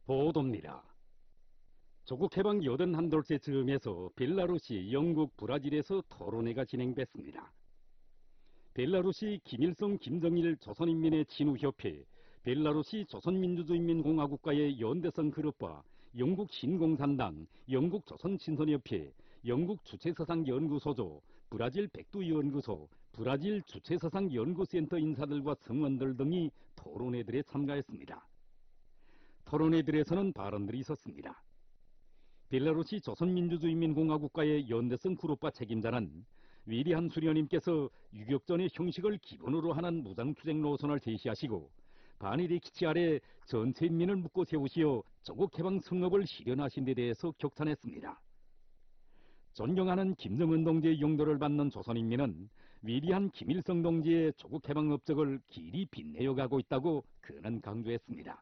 보도입니다. 조국 해방 81돌째 즈음에서 벨라루시, 영국, 브라질에서 토론회가 진행됐습니다. 벨라루시 김일성, 김정일 조선인민의 친우협회, 벨라루시 조선민주주의인민공화국가의 연대성 그룹과 영국 신공산당, 영국 조선친선협회, 영국 주체사상연구소조, 브라질 백두연구소, 브라질 주체사상연구센터 인사들과 성원들 등이 토론회들에 참가했습니다. 토론회들에서는 발언들이 있었습니다. 벨라루시 조선민주주의인민공화국가의 연대성 그룹과 책임자는 위대한 수련님께서 유격전의 형식을 기본으로 하는 무장투쟁 노선을 제시하시고 반일의 기치 아래 전체 인민을 묶고 세우시어 조국 해방 성업을 실현하신 데 대해서 격찬했습니다. 존경하는 김정은 동지의 용도를 받는 조선인민은 위대한 김일성 동지의 조국 해방 업적을 길이 빛내어가고 있다고 그는 강조했습니다.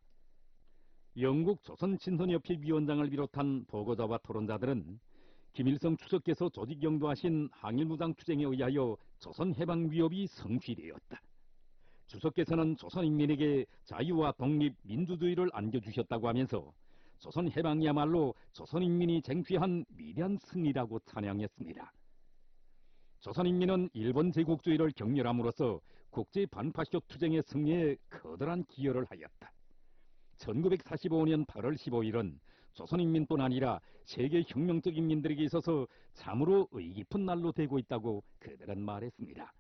영국 조선친선협회 위원장을 비롯한 보고자와 토론자들은 김일성 추석께서 조직영도하신 항일무장투쟁에 의하여 조선해방 위협이 성취되었다. 주석께서는 조선인민에게 자유와 독립, 민주주의를 안겨주셨다고 하면서 조선해방이야말로 조선인민이 쟁취한 위대한 승리라고 찬양했습니다. 조선인민은 일본 제국주의를 격렬함으로써 국제반파쇼 투쟁의 승리에 커다란 기여를 하였다. 1945년 8월 15일은 조선인민뿐 아니라 세계 혁명적 인민들에게 있어서 참으로 의깊은 날로 되고 있다고 그들은 말했습니다.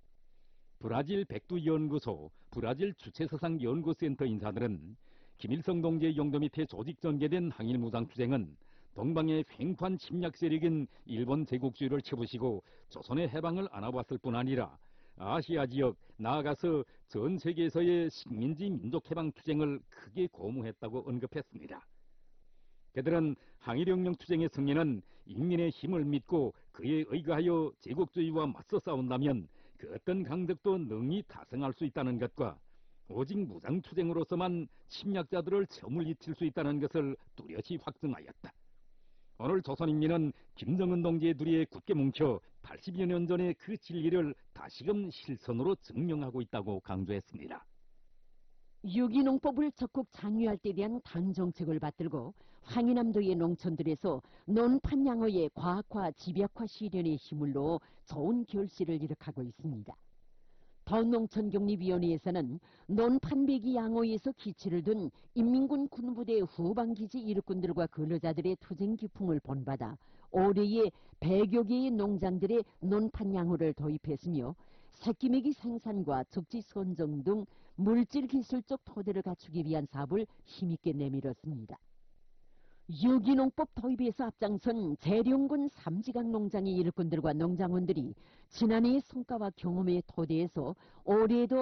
브라질 백두연구소, 브라질 주체사상연구센터 인사들은 김일성 동지의 용도 밑에 조직 전개된 항일무장투쟁은 동방의 횡포한 침략 세력인 일본 제국주의를 쳐부시고 조선의 해방을 안아왔을 뿐 아니라 아시아 지역, 나아가서 전 세계에서의 식민지 민족해방투쟁을 크게 고무했다고 언급했습니다. 그들은 항일혁명 투쟁의 승리는 인민의 힘을 믿고 그에 의거하여 제국주의와 맞서 싸운다면 그 어떤 강적도 능히 타성할 수 있다는 것과 오직 무장투쟁으로서만 침략자들을 저물리칠 수 있다는 것을 뚜렷이 확증하였다. 오늘 조선인민은 김정은 동지의 누리에 굳게 뭉쳐 80여 년 전의 그 진리를 다시금 실선으로 증명하고 있다고 강조했습니다. 유기농법을 적극 장려할 때 대한 당 정책을 받들고 황해남도의 농촌들에서 논판 양호의 과학화, 집약화 실현의 힘을 놓어 좋은 결실을 이룩하고 있습니다. 더농촌격리위원회에서는 논판배기 양호에서 기치를 둔 인민군 군부대 후방기지 이륙군들과 근로자들의 투쟁 기풍을 본받아 올해에 100여 개의 농장들의 논판 양호를 도입했으며 새끼메기 생산과 적지 선정 등 물질기술적 토대를 갖추기 위한 사업을 힘있게 내밀었습니다. 유기농법 도입에서 앞장선 재령군 삼지강 농장의 일꾼들과 농장원들이 지난해의 성과와 경험의 토대에서 올해에도